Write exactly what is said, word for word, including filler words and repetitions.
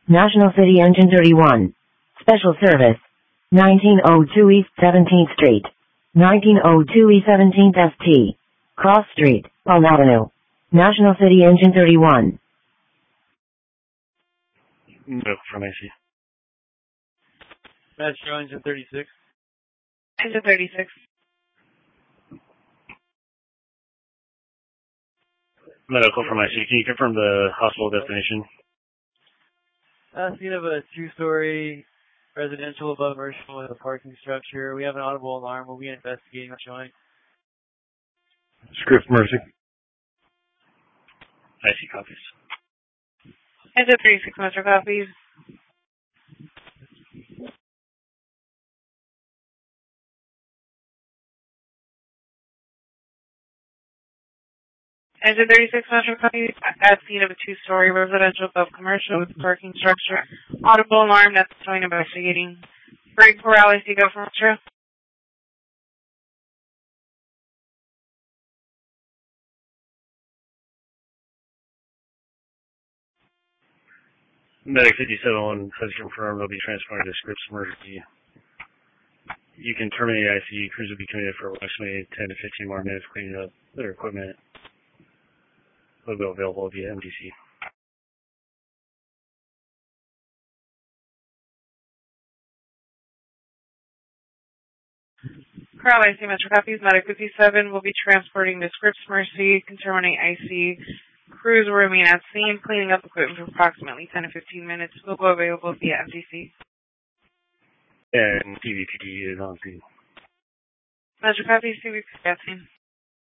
National City Engine thirty-one. Special service. nineteen oh two East seventeenth Street. nineteen oh two East seventeenth S T. Cross Street, Palm Avenue. National City Engine thirty-one. Medical from A C. Metro Engine thirty-six. Engine thirty-six. Medical from I C. Can you confirm the hospital destination? Uh, scene of a two-story residential above commercial with a parking structure. We have an audible alarm. We'll be investigating the joint. Script Mercy. I C copies. Engine thirty-six, Metro copies. Engine thirty-six, Metro copies. At scene of a two-story residential above commercial with a parking structure. Audible alarm. That's the joint investigating. Break for I C, go for Metro. Medic fifty-seven has confirmed they'll be transported to Scripps Emergency. You can terminate I C. Crews will be committed for approximately ten to fifteen more minutes cleaning up their equipment. Will be available via M D C. Corral I C, Metro copies. Medic fifty-seven will be transporting to Scripps Mercy. Can terminate I C. Crews will remain at scene, cleaning up equipment for approximately ten to fifteen minutes. Will go available via M D C. And C V P D is on scene. Metro copies, C V P D at scene.